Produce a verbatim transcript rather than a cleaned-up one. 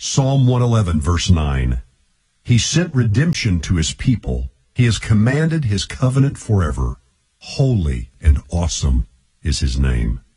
Psalm one eleven, verse nine. He sent redemption to his people. He has commanded his covenant forever. Holy and awesome is his name.